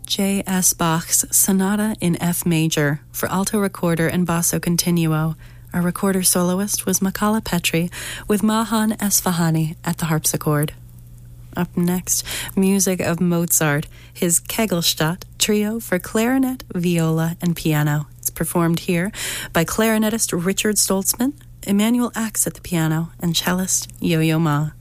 J.S. Bach's Sonata in F major for alto recorder and basso continuo. Our recorder soloist was Makala Petri with Mahan Esfahani at the harpsichord. Up next, music of Mozart, his Kegelstadt trio for clarinet, viola, and piano. It's performed here by clarinetist Richard Stoltzman, Emanuel Axe at the piano, and cellist Yo-Yo Ma.